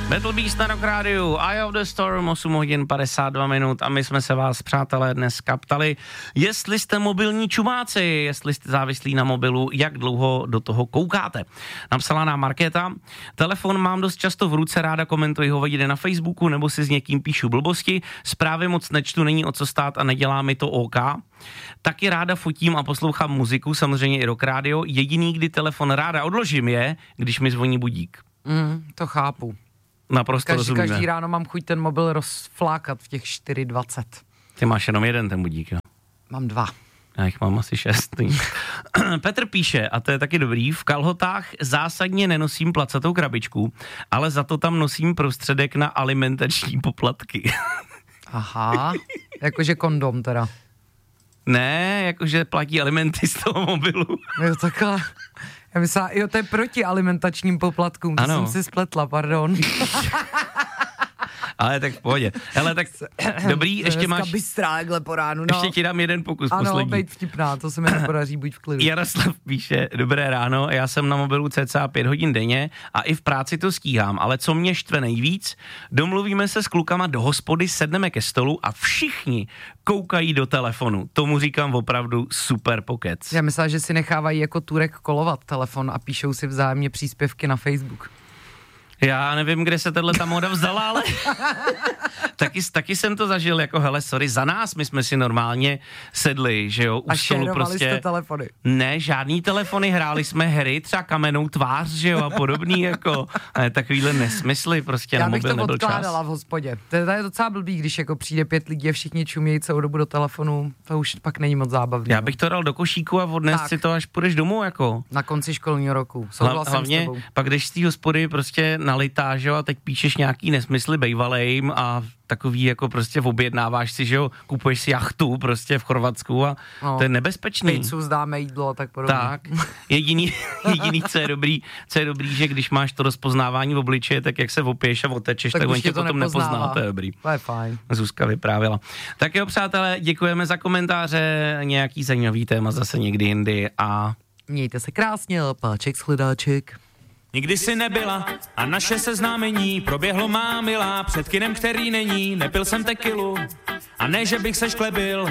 Battle Beast na Rock Rádiu, Eye of the Storm, 8 hodin 52 minut a my jsme se vás, přátelé, dneska ptali, jestli jste mobilní čumáci, jestli jste závislí na mobilu, jak dlouho do toho koukáte. Napsala nám Markéta, telefon mám dost často v ruce, ráda komentuji ho jde na Facebooku nebo si s někým píšu blbosti, zprávy moc nečtu, není o co stát a nedělá mi to OK. Taky ráda fotím a poslouchám muziku, samozřejmě i Rock Radio, jediný, kdy telefon ráda odložím je, když mi zvoní budík. To chápu. Naprosto rozumíme. Každý ráno mám chuť ten mobil rozflákat v těch 4:20. Ty máš jenom jeden ten budík, jo? Mám 2. Já jich mám asi 6. Petr píše, a to je taky dobrý, v kalhotách zásadně nenosím placatou krabičku, ale za to tam nosím prostředek na alimentační poplatky. Aha, jakože kondom teda. Ne, jakože platí alimenty z toho mobilu. Jo, takhle. Já myslím, jo, to je proti alimentačním poplatkům, to jsem si spletla, pardon. Ale tak v pohodě. Hele, tak dobrý, ještě máš... bystrá, takhle po ránu, no. Ještě ti dám jeden pokus poslední. Ano, bejt vtipná, to se mi nepodaří, buď v klidu. Jaroslav píše, dobré ráno, já jsem na mobilu cca 5 hodin denně a i v práci to stíhám, ale co mě štve nejvíc, domluvíme se s klukama do hospody, sedneme ke stolu a všichni koukají do telefonu. Tomu říkám opravdu super pokec. Já myslím, že si nechávají jako Turek kolovat telefon a píšou si vzájemně příspěvky na Facebook. Já nevím, kde se tato moda vzala, ale taky jsem to zažil, jako hele, sorry, za nás, my jsme si normálně sedli, že jo, u stolu prostě. Jste telefony. Ne, žádný telefony, hráli jsme hry, třeba Kamennou tvář, že jo, a podobný, jako, takovýhle nesmysly, prostě na mobil nebyl čas. Já bych to odkládala v hospodě. To je docela blbý, když jako přijde 5 lidí a všichni čumějí celou dobu do telefonu, to už pak není moc zábavný. Já bych to dal do košíku a odnes si to, až půjdeš domů, jako. Na konci školního roku, souhlasím hlavně, s tebou. pak jdeš z té hospody prostě nalitá, že jo, a teď píšeš nějaký nesmysly bejvalejm a takový jako prostě objednáváš si, že jo, kupuješ si jachtu prostě v Chorvatsku a to je nebezpečný. Pizzu zdáme jídlo a tak podobně. Tak, jediný, co je dobrý, že když máš to rozpoznávání v obličeji, tak jak se opiješ a otečeš, tak on tě potom nepozná, to je dobrý. To je fajn. Zuzka vyprávěla. Tak jo, přátelé, děkujeme za komentáře, nějaký zajímavý téma zase někdy jindy a... Mějte se krásně, páček shledáček. Nikdy si nebyla a naše seznámení proběhlo má milá před kinem, který není, nepil jsem tekilu a ne, že bych se šklebil.